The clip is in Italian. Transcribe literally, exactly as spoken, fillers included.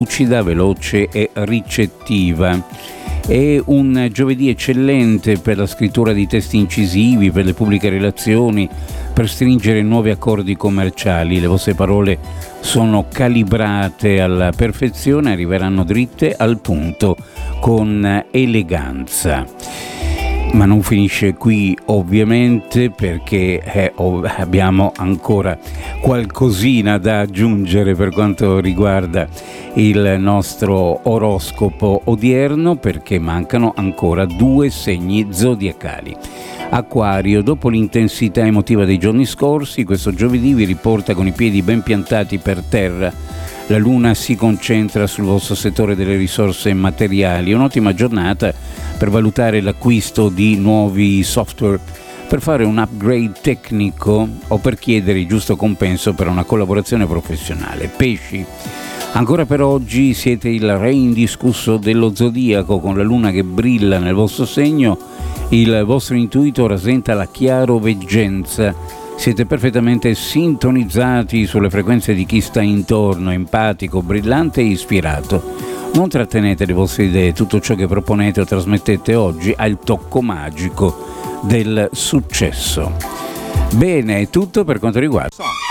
lucida, veloce e ricettiva. È un giovedì eccellente per la scrittura di testi incisivi, per le pubbliche relazioni, per stringere nuovi accordi commerciali. Le vostre parole sono calibrate alla perfezione, arriveranno dritte al punto con eleganza. Ma non finisce qui, ovviamente, perché eh, abbiamo ancora qualcosina da aggiungere per quanto riguarda il nostro oroscopo odierno, perché mancano ancora due segni zodiacali. Acquario, dopo l'intensità emotiva dei giorni scorsi, questo giovedì vi riporta con i piedi ben piantati per terra. La luna si concentra sul vostro settore delle risorse materiali. Un'ottima giornata per valutare l'acquisto di nuovi software, per fare un upgrade tecnico o per chiedere il giusto compenso per una collaborazione professionale. Pesci, ancora per oggi siete il re indiscusso dello zodiaco, con la luna che brilla nel vostro segno. Il vostro intuito rasenta la chiaroveggenza. Siete perfettamente sintonizzati sulle frequenze di chi sta intorno, empatico, brillante e ispirato. Non trattenete le vostre idee, tutto ciò che proponete o trasmettete oggi ha il tocco magico del successo. Bene, è tutto per quanto riguarda